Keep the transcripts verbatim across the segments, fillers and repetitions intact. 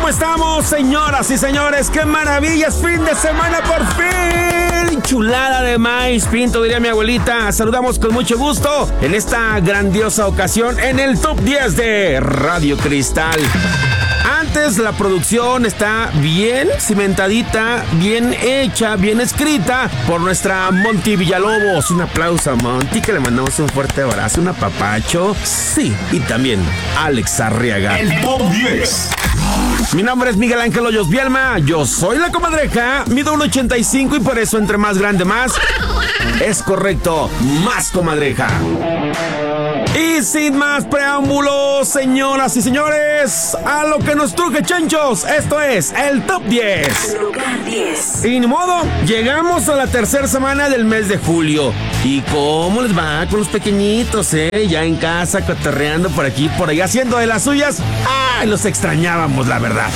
¿Cómo estamos, señoras y señores? ¡Qué maravilla! ¡Es fin de semana por fin! Chulada de maíz pinto, diría mi abuelita. Saludamos con mucho gusto en esta grandiosa ocasión en el Top diez de Radio Cristal. Antes, la producción está bien cimentadita, bien hecha, bien escrita por nuestra Monty Villalobos. Un aplauso a Monty, que le mandamos un fuerte abrazo, un apapacho. Sí, y también Alex Arriaga. El Top diez. Mi nombre es Miguel Ángel Hoyos Bielma, yo soy la comadreja, mido uno ochenta y cinco y por eso entre más grande más, es correcto, más comadreja. Y sin más preámbulos, señoras y señores, a lo que nos truje, chanchos, esto es el Top diez. Lugar diez. Y ni modo, llegamos a la tercera semana del mes de julio. ¿Y cómo les va con los pequeñitos, eh? Ya en casa, cotorreando por aquí, por allá, haciendo de las suyas. ¡Ay, los extrañábamos, la verdad!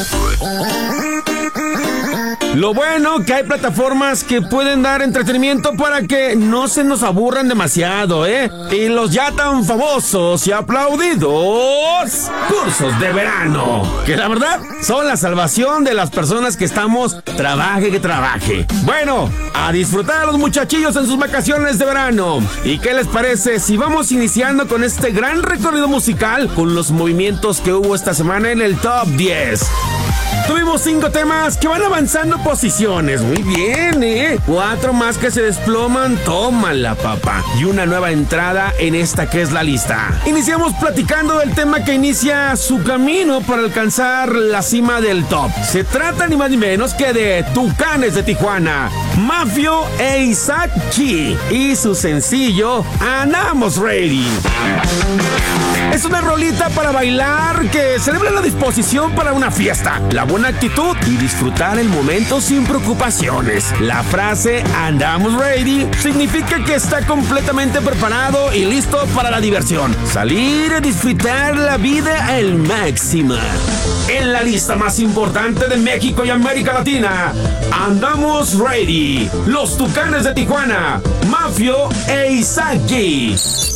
Lo bueno que hay plataformas que pueden dar entretenimiento para que no se nos aburran demasiado, ¿eh? Y los ya tan famosos y aplaudidos cursos de verano, que la verdad son la salvación de las personas que estamos trabaje que trabaje. Bueno, a disfrutar a los muchachillos en sus vacaciones de verano. ¿Y qué les parece si vamos iniciando con este gran recorrido musical con los movimientos que hubo esta semana en el Top diez? Tuvimos cinco temas que van avanzando posiciones. Muy bien, ¿eh? Cuatro más que se desploman. Tómala, papá. Y una nueva entrada en esta que es la lista. Iniciamos platicando del tema que inicia su camino para alcanzar la cima del top. Se trata ni más ni menos que de Tucanes de Tijuana, Mafio e Isaac G. Y su sencillo, Andamos Ready. Es una rolita para bailar que celebra la disposición para una fiesta, la buena actitud y disfrutar el momento sin preocupaciones. La frase Andamos Ready significa que está completamente preparado y listo para la diversión. Salir a disfrutar la vida al máximo. En la lista más importante de México y América Latina, Andamos Ready, los Tucanes de Tijuana, Mafio e Isaac G.